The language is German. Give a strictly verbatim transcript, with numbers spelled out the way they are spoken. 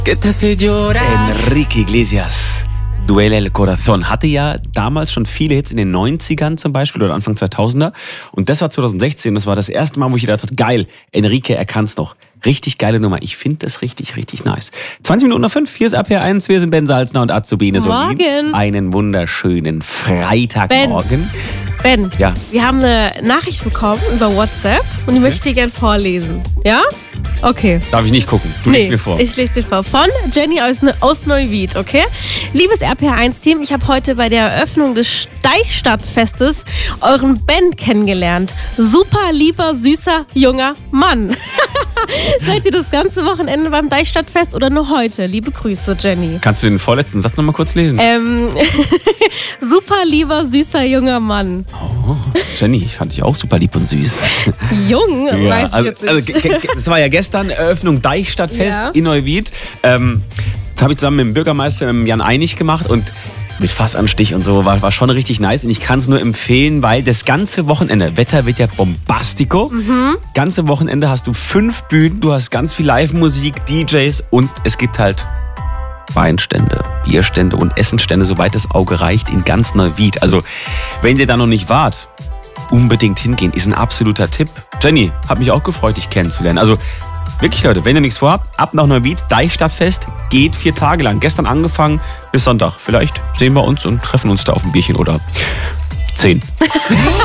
Enrique Iglesias, Duele el Corazón, hatte ja damals schon viele Hits in den neunzigern zum Beispiel oder Anfang zweitausender. Und das war zwanzig sechzehn, das war das erste Mal, wo ich gedacht habe, geil, Enrique, er kann's noch. Richtig geile Nummer. Ich finde das richtig, richtig nice. zwanzig Minuten nach fünf, hier ist R P R eins, wir sind Ben Salzner und Azubine Solin. Morgen. Einen wunderschönen Freitagmorgen. Ben, Ja. wir haben eine Nachricht bekommen über WhatsApp und die möchte ich dir gerne vorlesen. Ja? Okay. Darf ich nicht gucken, du liest mir vor. Ich lese dir vor. Von Jenny aus, aus Neuwied, okay? Liebes R P R eins Team, ich habe heute bei der Eröffnung des Deichstadtfestes euren Ben kennengelernt. Super lieber, süßer, junger Mann. Seid ihr das ganze Wochenende beim Deichstadtfest oder nur heute? Liebe Grüße, Jenny. Kannst du den vorletzten Satz nochmal kurz lesen? Ähm, super lieber, süßer, junger Mann. Oh, Jenny, ich fand dich auch super lieb und süß. Jung, Ja, weiß ich also, jetzt nicht. also, ge- ge- das war ja gestern Eröffnung Deichstadtfest Ja. in Neuwied. Ähm, das habe ich zusammen mit dem Bürgermeister, mit dem Jan Einig gemacht und mit Fassanstich und so, war, war schon richtig nice. Und ich kann es nur empfehlen, weil das ganze Wochenende, Wetter wird ja bombastico. Mhm. Ganze Wochenende hast du fünf Bühnen, du hast ganz viel Live-Musik, D Js und es gibt halt Weinstände, Bierstände und Essenstände, soweit das Auge reicht, in ganz Neuwied. Also, wenn ihr da noch nicht wart, unbedingt hingehen, ist ein absoluter Tipp. Jenny, hat mich auch gefreut, dich kennenzulernen. Also, wirklich, Leute, wenn ihr nichts vorhabt, ab nach Neuwied, Deichstadtfest, geht vier Tage lang. Gestern angefangen bis Sonntag. Vielleicht sehen wir uns und treffen uns da auf ein Bierchen oder zehn.